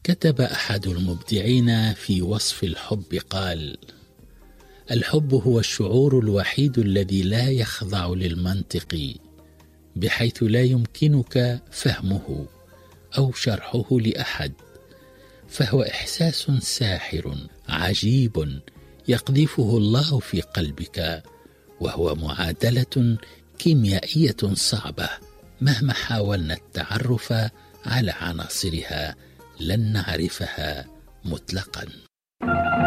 كتب أحد المبدعين في وصف الحب قال: الحب هو الشعور الوحيد الذي لا يخضع للمنطق، بحيث لا يمكنك فهمه أو شرحه لأحد، فهو إحساس ساحر عجيب يقذفه الله في قلبك، وهو معادلة كيميائية صعبة مهما حاولنا التعرف على عناصرها لن نعرفها مطلقا.